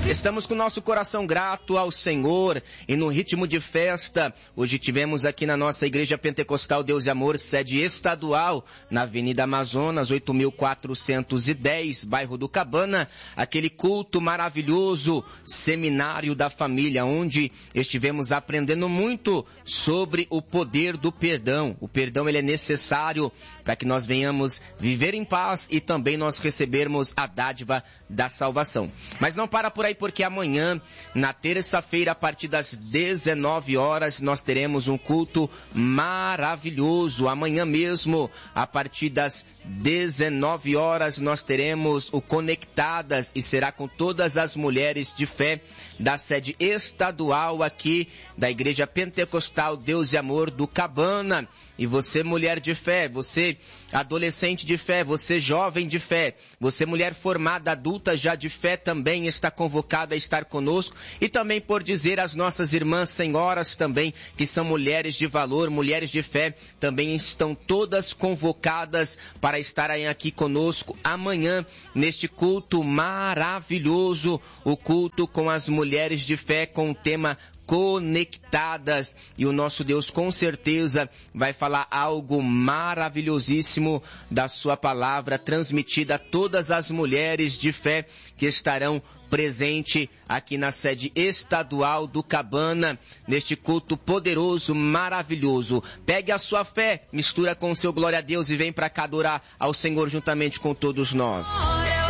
Estamos com o nosso coração grato ao Senhor e no ritmo de festa. Hoje tivemos aqui na nossa Igreja Pentecostal Deus e Amor, sede estadual, na Avenida Amazonas, 8410, bairro do Cabana, aquele culto maravilhoso, Seminário da Família, onde estivemos aprendendo muito sobre o poder do perdão. O perdão, ele é necessário para que nós venhamos viver em paz e também nós recebermos a dádiva da salvação. Mas não para por aí, porque amanhã, na terça-feira, a partir das 19 horas, nós teremos um culto maravilhoso. Amanhã mesmo, a partir das 19 horas, nós teremos o Conectadas e será com todas as mulheres de fé da sede estadual aqui da Igreja Pentecostal Deus e Amor do Cabana. E você, mulher de fé, você adolescente de fé, você jovem de fé, você mulher formada, adulta já de fé, também está convocada a estar conosco. E também por dizer às nossas irmãs senhoras também, que são mulheres de valor, mulheres de fé, também estão todas convocadas para estarem aqui conosco amanhã, neste culto maravilhoso, o culto com as mulheres de fé, com o tema Conectadas, e o nosso Deus com certeza vai falar algo maravilhosíssimo da sua palavra, transmitida a todas as mulheres de fé que estarão presente aqui na sede estadual do Cabana, neste culto poderoso, maravilhoso. Pegue a sua fé, mistura com o seu glória a Deus e vem para cá adorar ao Senhor juntamente com todos nós.